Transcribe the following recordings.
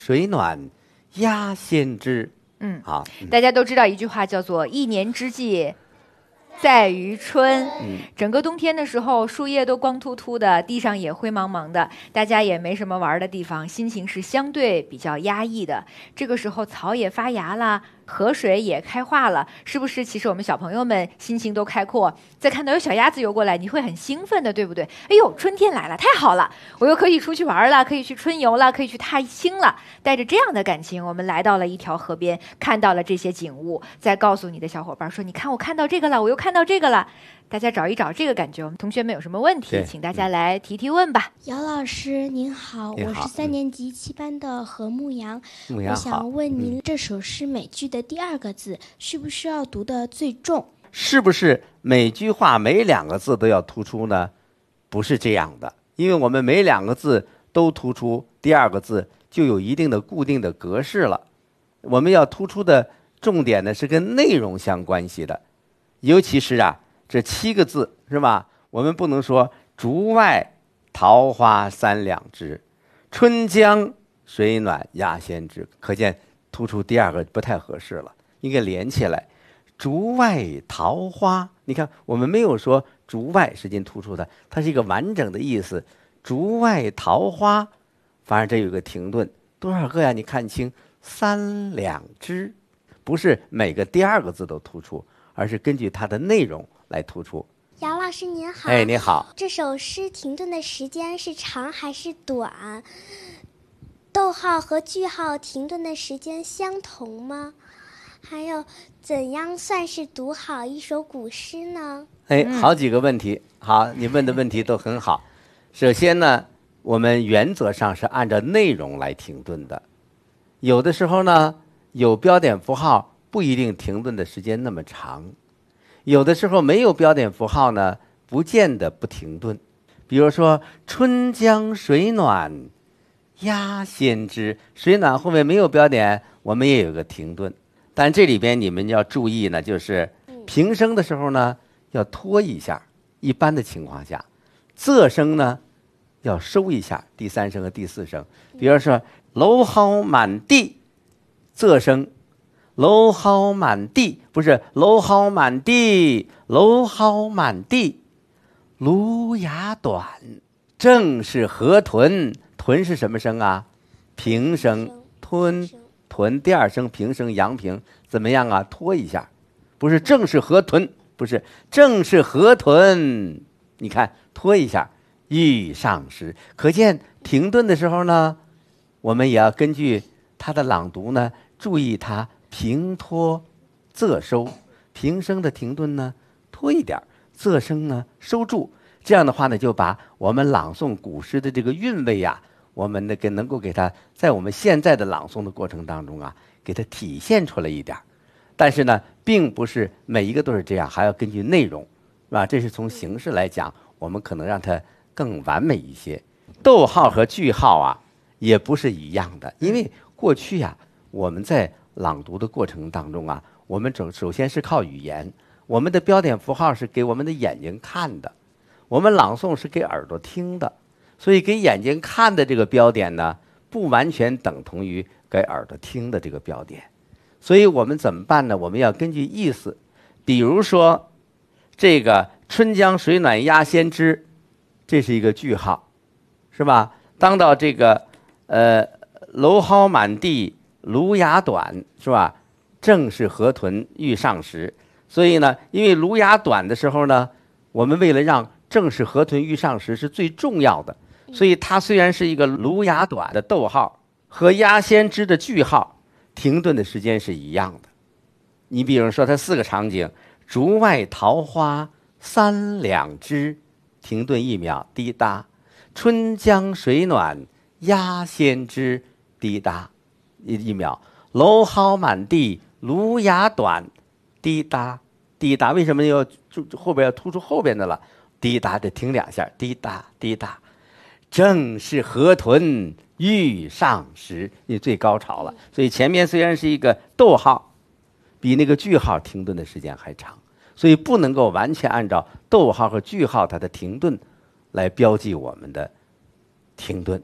水暖鸭先知。好， 大家都知道一句话叫做一年之计在于春。整个冬天的时候，树叶都光秃秃的，地上也灰茫茫的，大家也没什么玩的地方，心情是相对比较压抑的。这个时候草也发芽了，河水也开化了，是不是其实我们小朋友们心情都开阔，再看到有小鸭子游过来，你会很兴奋的，对不对？哎呦，春天来了，太好了，我又可以出去玩了，可以去春游了，可以去踏青了。带着这样的感情，我们来到了一条河边，看到了这些景物，再告诉你的小伙伴说，你看我看到这个了，我又看到这个了。大家找一找这个感觉。我们同学们有什么问题，请大家来提提问吧。 姚老师您好，我是3年级7班的何牧阳。我想问您，这首诗每句的第2个字需不需要读得最重？ 是不是每句话每2个字都要突出呢？不是这样的，因为我们每2个字都突出，第2个字就有一定的固定的格式了。我们要突出的重点呢是跟内容相关系的，尤其是这7个字是吧？我们不能说竹外桃花3两枝，春江水暖鸭先知，可见突出第2个不太合适了，应该连起来。竹外桃花，你看我们没有说竹外实际突出的，它是一个完整的意思。竹外桃花，反而这有个停顿，多少个呀？你看清，3两枝，不是每个第2个字都突出，而是根据它的内容来突出。 姚老师您好。 哎，你好。 这首诗停顿的时间是长还是短？逗号和句号停顿的时间相同吗？还有，怎样算是读好一首古诗呢？ 好几个问题。好，你问的问题都很好。首先呢，我们原则上是按照内容来停顿的。有的时候呢，有标点符号不一定停顿的时间那么长，有的时候没有标点符号呢，不见得不停顿。比如说春江水暖鸭先知，水暖后面没有标点，我们也有个停顿。但这里边你们要注意呢，就是平声的时候呢要拖一下，一般的情况下仄声呢要收一下，第3声和第4声。比如说蒌蒿满地，仄声蒌蒿满地，不是蒌蒿满地，蒌蒿满地，芦芽短，正是河豚，豚是什么声啊？平声，吞豚第2声平声阳平，怎么样啊？拖一下，不是正是河豚，不是正是河豚，你看拖一下，欲上时。可见停顿的时候呢，我们也要根据它的朗读呢，注意它平拖仄收，平声的停顿呢拖一点，仄声呢收住。这样的话呢，就把我们朗诵古诗的这个韵味我们能够给它在我们现在的朗诵的过程当中给它体现出来一点。但是呢，并不是每一个都是这样，还要根据内容，是吧？这是从形式来讲，我们可能让它更完美一些。逗号和句号也不是一样的，因为过去我们在朗读的过程当中我们首先是靠语言，我们的标点符号是给我们的眼睛看的，我们朗诵是给耳朵听的。所以给眼睛看的这个标点呢，不完全等同于给耳朵听的这个标点。所以我们怎么办呢？我们要根据意思。比如说这个春江水暖鸭先知，这是一个句号，是吧？当到这个蒌蒿满地芦芽短，是吧？正是河豚欲上时。所以呢，因为芦芽短的时候呢，我们为了让正是河豚欲上时是最重要的，所以它虽然是一个芦芽短的逗号，和鸭先知的句号停顿的时间是一样的。你比如说它4个场景，竹外桃花3两枝，停顿1秒，滴答；春江水暖鸭先知，滴答1秒；蒌蒿满地芦芽短，滴答滴答。为什么要后边要突出后边的了？滴答得停2下，滴答滴答。正是河豚欲上时，你最高潮了。所以前面虽然是一个逗号，比那个句号停顿的时间还长，所以不能够完全按照逗号和句号它的停顿来标记我们的停顿。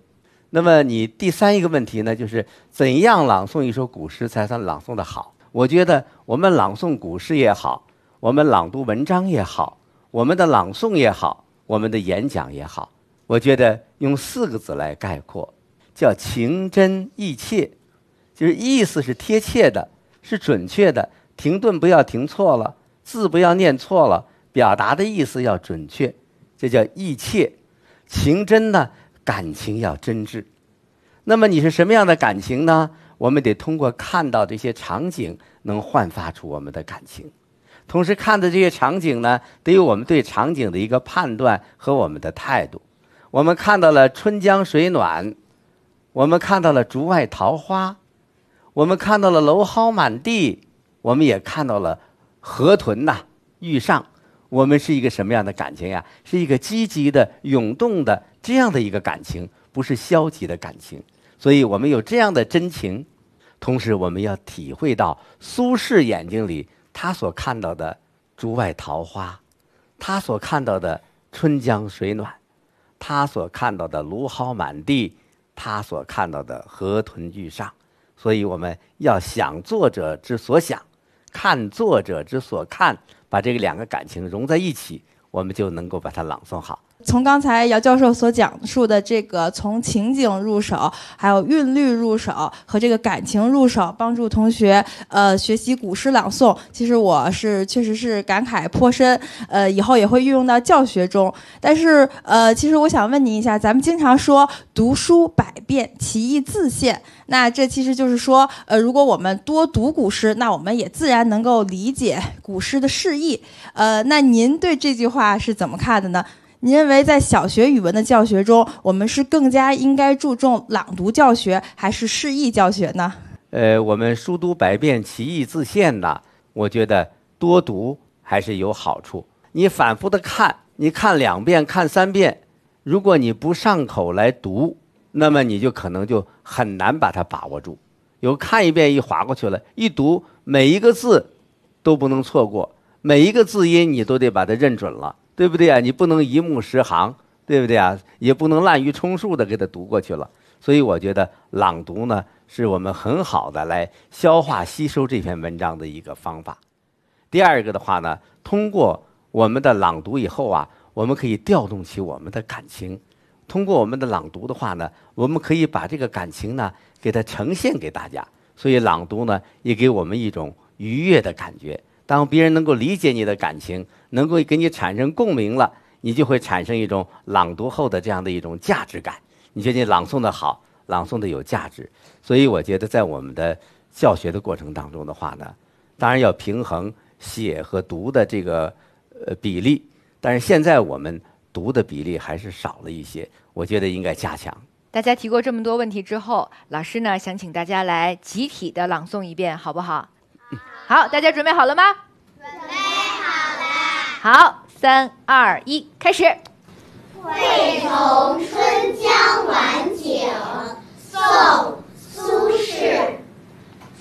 那么你第三一个问题呢，就是怎样朗诵一首古诗才算朗诵的好？我觉得我们朗诵古诗也好，我们朗读文章也好，我们的朗诵也好，我们的演讲也好，我觉得用4个字来概括，叫情真意切，就是意思是贴切的，是准确的，停顿不要停错了，字不要念错了，表达的意思要准确，这叫意切。情真呢，感情要真挚。那么你是什么样的感情呢？我们得通过看到这些场景，能焕发出我们的感情。同时看的这些场景呢，得有我们对场景的一个判断和我们的态度。我们看到了春江水暖，我们看到了竹外桃花，我们看到了蒌蒿满地，我们也看到了河豚欲上。我们是一个什么样的感情呀？是一个积极的、涌动的这样的一个感情，不是消极的感情。所以我们有这样的真情，同时我们要体会到苏轼眼睛里他所看到的竹外桃花，他所看到的春江水暖，他所看到的蒌蒿满地，他所看到的河豚欲上。所以我们要想作者之所想，看作者之所看，把这个2个感情融在一起，我们就能够把它朗诵好。 从刚才姚教授所讲述的这个从情景入手，还有韵律入手和这个感情入手，帮助同学学习古诗朗诵，其实我确实是感慨颇深，以后也会运用到教学中。但是其实我想问您一下，咱们经常说读书百遍，其义自现，那这其实就是说如果我们多读古诗，那我们也自然能够理解古诗的释义。那您对这句话是怎么看的呢？您认为在小学语文的教学中，我们是更加应该注重朗读教学，还是释义教学呢？ 我们书读百遍，其义自现呢，我觉得多读还是有好处。你反复的看，你看2遍、看3遍，如果你不上口来读，那么你就可能就很难把它把握住。有看1遍一划过去了，一读每一个字都不能错过，每一个字音你都得把它认准了。对不对啊？你不能一目十行，对不对啊？也不能滥竽充数的给它读过去了。所以我觉得朗读呢，是我们很好的来消化吸收这篇文章的一个方法。第2个的话呢，通过我们的朗读以后啊，我们可以调动起我们的感情。通过我们的朗读的话呢，我们可以把这个感情呢给它呈现给大家。所以朗读呢，也给我们一种愉悦的感觉。当别人能够理解你的感情，能够给你产生共鸣了，你就会产生一种朗读后的这样的一种价值感。你觉得你朗诵的好，朗诵的有价值。所以我觉得在我们的教学的过程当中的话呢，当然要平衡写和读的这个比例，但是现在我们读的比例还是少了一些，我觉得应该加强。 大家提过这么多问题之后，老师呢想请大家来集体的朗诵一遍，好不好？好，大家准备好了吗？ 准备好了。 好，3、2、1，开始。 惠从春江晚景，宋·苏轼。